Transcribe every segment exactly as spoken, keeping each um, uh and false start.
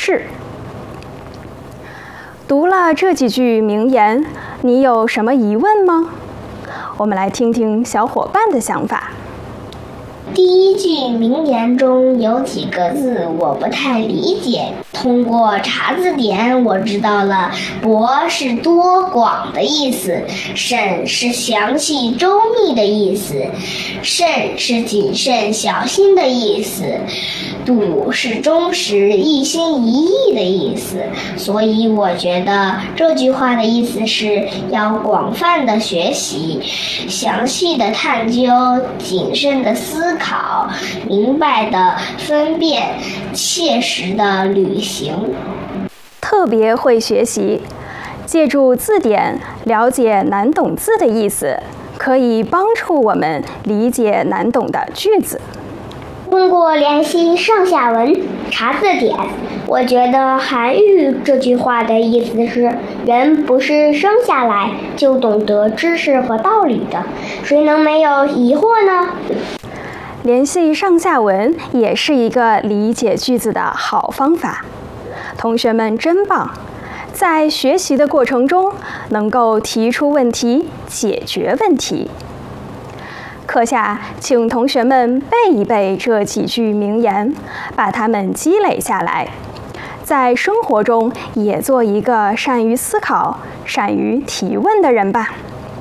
事。读了这几句名言，你有什么疑问吗？我们来听听小伙伴的想法。 第一句名言中有几个字我不太理解，通过查字典我知道了“博”是多广的意思，“审”是详细周密的意思，“慎”是谨慎小心的意思，“笃”是忠实一心一意的意思。所以我觉得这句话的意思是要广泛的学习，详细的探究，谨慎的思考，考明白的分辨，切实的履行。 特别会学习，借助字典了解难懂字的意思，可以帮助我们理解难懂的句子。 通过联系上下文查字典，我觉得韩愈这句话的意思是，人不是生下来就懂得知识和道理的，谁能没有疑惑呢？ 联系上下文也是一个理解句子的好方法。同学们真棒，在学习的过程中能够提出问题，解决问题。课下请同学们背一背这几句名言，把它们积累下来，在生活中也做一个善于思考、善于提问的人吧。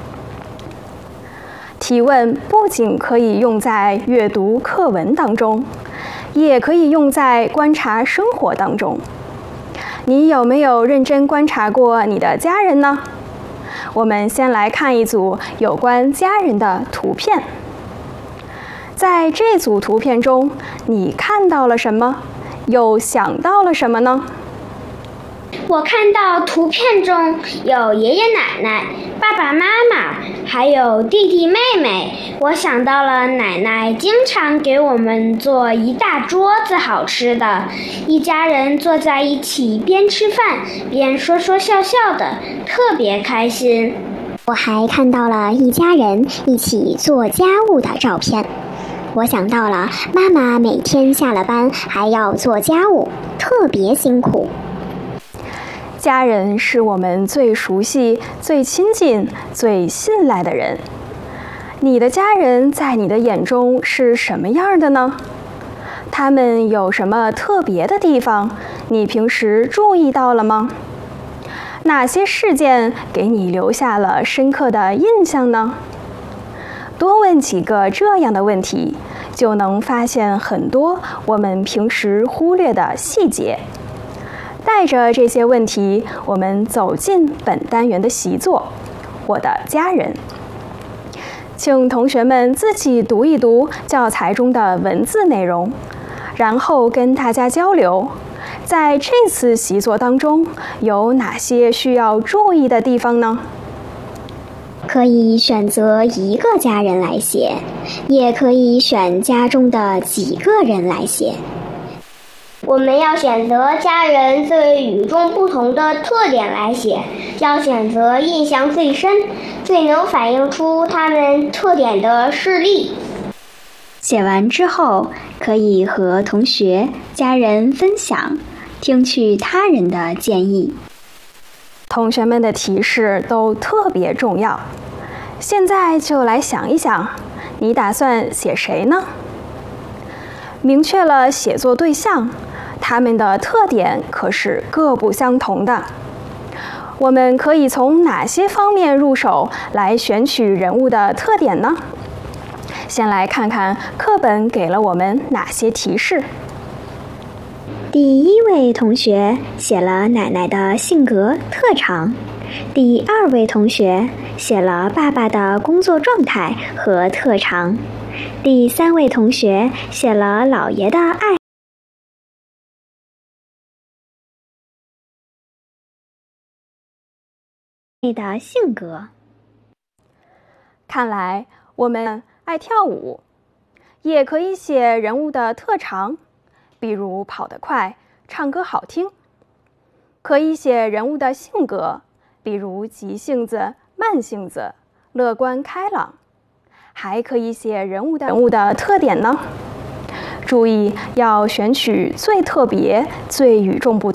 提问不仅可以用在阅读课文当中，也可以用在观察生活当中。你有没有认真观察过你的家人呢？我们先来看一组有关家人的图片。在这组图片中，你看到了什么？又想到了什么呢？ 我看到图片中有爷爷奶奶、爸爸妈妈，还有弟弟妹妹。我想到了奶奶经常给我们做一大桌子好吃的，一家人坐在一起边吃饭边说说笑笑的，特别开心。 我还看到了一家人一起做家务的照片。我想到了妈妈每天下了班还要做家务，特别辛苦。 家人是我们最熟悉、最亲近、最信赖的人。你的家人在你的眼中是什么样的呢？他们有什么特别的地方？你平时注意到了吗？哪些事件给你留下了深刻的印象呢？多问几个这样的问题，就能发现很多我们平时忽略的细节。带着这些问题，我们走进本单元的习作，我的家人。请同学们自己读一读教材中的文字内容，然后跟大家交流。在这次习作当中，有哪些需要注意的地方呢？ 可以选择一个家人来写，也可以选家中的几个人来写。 我们要选择家人最与众不同的特点来写，要选择印象最深、最能反映出他们特点的事例。 写完之后，可以和同学、家人分享，听取他人的建议。 同学们的提示都特别重要。现在就来想一想，你打算写谁呢？明确了写作对象，他们的特点可是各不相同的。我们可以从哪些方面入手来选取人物的特点呢？先来看看课本给了我们哪些提示。 第一位同学写了奶奶的性格特长，第二位同学写了爸爸的工作状态和特长，第三位同学写了姥爷的爱的性格。 看来我们爱跳舞，也可以写人物的特长，比如跑得快、唱歌好听。可以写人物的性格，比如急性子、慢性子、乐观开朗。还可以写人物的人物的特点呢。注意要选取最特别、最与众不同